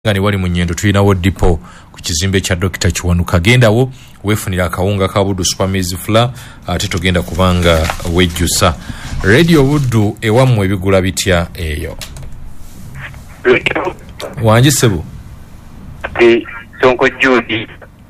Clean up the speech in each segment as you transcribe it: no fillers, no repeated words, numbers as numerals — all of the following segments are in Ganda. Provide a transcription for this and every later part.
ngani wali mu Nyendo tulinawo dipo ku kizimbe kya Dr. Kiwanuka. Gendawo wefunira akawunga ka Buddu Supermaize Flour ate togenda kubanga wejjusa. Radio Buddu ewammwe ebigula bitya eyo? Wanje sebo. Sonko Judy.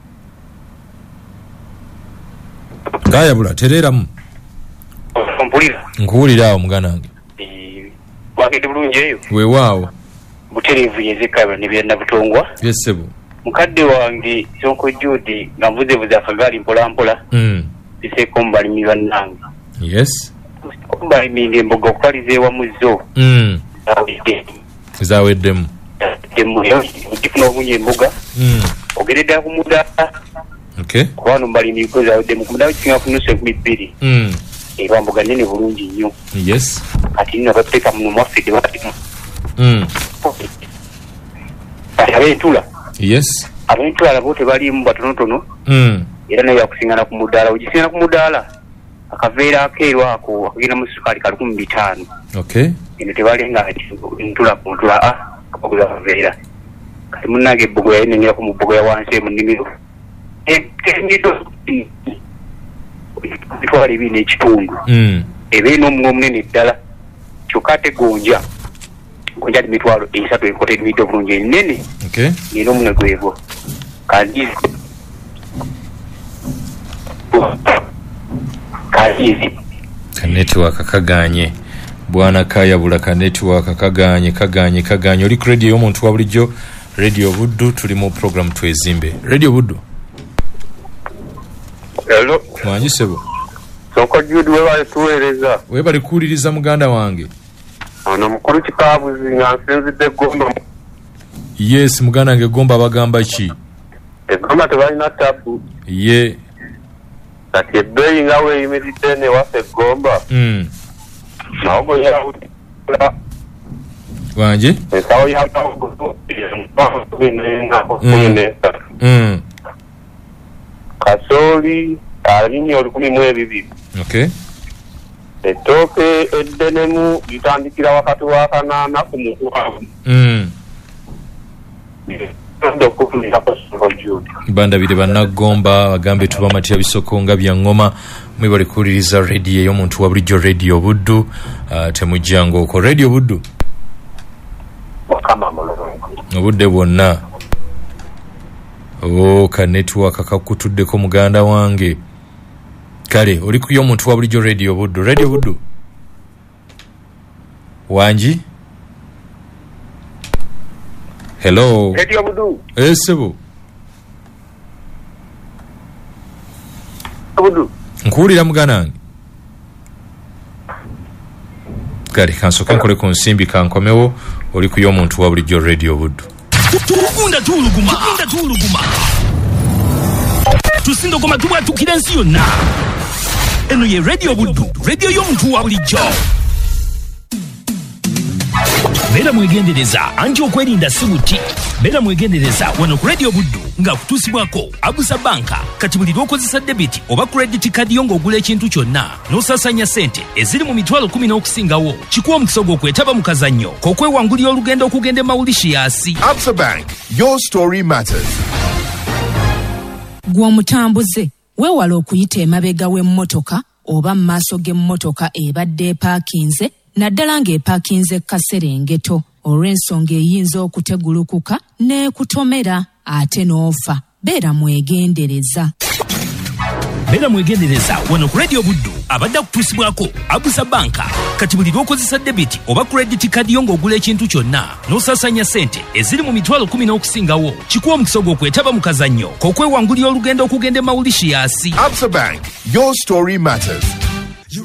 Gaya bula tereramu. Nkuwulira omuganange. Wakati bulungi eyo. Weewaawo. Buterevu yezekaba nebyenna butongwa. Yes sebo. Mukadde wange Sonko Judy ngavuze buza akagali mpola mpola. Biseko mbali mibananga. Yes. Mbali minge mbogo okalize wamuzo. Zaweddemu. Demu yo dikino obunye mboga. Ogereda kumuda. Okay. Kwano mbali migo zaweddemu kumuda kinga kunuse 2. Eba mboga nene bulungi nnyo. Yes. Ati nina bateka mu mwafide bati. Abentula. Yes. Abentula labote bali mu batonotono. Era nayo yakusingana ku mudala. Ugisingana ku mudala. Akaveera akeerwa ako akagenda mu sukali kali 15. Okay. Ino tebalenga ntula ku ntula akagula akaveera. Kati munage bogo ya nene ku mubogo ya wanse mu nimiro. Ngido. Bitwali bine ekitundu. Ebe no munene ddala. Kyokate gonja. Gonja mitwalo 3 enkote mido bulungi nene. Okay. Nino mune gwego. Kandizi. Network kaganye. Bwana Kaya bula ka network kaganye. Oli radio y'omuntu wa bulijjo Radio Buddu tuli mu program twezimbe. Radio Buddu. Hello. Mwanyi sebo. Sonko Judy wewe tuweleza. We bali kuuliriza muganda wange. Ono mukuru kikabuzi nga nsinzidde Gomba. Yes, muganda wange Gomba bagamba ki? Gomba tebalina tabu. Ye. Kati ebbeeyi nga weeyimiridde ne waffe Gomba. Nawogo yawulira. Wanje? Ensawo y'akawogo kasooli alinnya 12. Okay. Ettooke eddenemu litandikira wakati wa 8 ku mukwavu. Banda bide banagomba bagambe tubamatya bisoko nga bya ngoma mwe bali kuliriza radio y'omuntu wa bulijjo Radio Buddu temujjango ko Radio Buddu wakama mulungu obudde bwonna ka network kakutuddeko muganda wange kale oli ku y'omuntu wa bulijjo Radio Buddu wanji. Hello. Radio Buddu. Sebo. Buddu. Nkuwulira muganange. Kale kansoka nkole ku nsimbi kankomewo oli ku y'omuntu wa bulijjo Radio Buddu. Tukunda tuluguma. Tusindo koma tubwa tukira nsi yonna. Eno ye Radio Buddu, radio y'omuntu wa bulijjo. Bera mwegendereza anti okwerinda sibuti. Bera mwegendereza wano ku Radio Buddu nga kutusibwako Abusa Banka kati buli lwokozesa debit oba credit card yongo ogula ekintu kyonna n'osasanya sente eziri mu mitwalo 10 okusingawo kikuwa omukisa gw'okwetaba mu kazannyo k'okwewangulira olugendo okugenda Mauritius. Absa Bank, your story matters. Gw'omutambuze weewala okuyita emabega w'emmotoka oba mu maaso g'emmotoka ebadde epaakinze naddala ng'epaakinze Kaserengeto olw'ensonga eyinza okutegulukuka n'ekutomera ate n'ofa. Beera mwegendereza. Bera mwegendereza wano ku Radio Buddu abadde kutusibwako Abusa Banka kati buli lwokozesa debit oba credit card yongo ogula ekintu kyonna n'osasanya sente eziri mu mitwalo 10 okusingawo kikuwa omukisa gw'okwetaba mu kazannyo k'okwewangulira olugendo okugenda Mauritius. Absa Bank, your story matters.